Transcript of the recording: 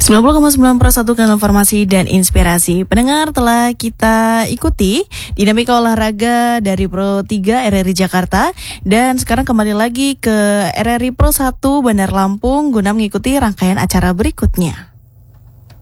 90,9 Kanal Informasi dan Inspirasi. Pendengar, telah kita ikuti dinamika olahraga dari Pro 3 RRI Jakarta. Dan sekarang kembali lagi ke RRI Pro 1 Bandar Lampung guna mengikuti rangkaian acara berikutnya.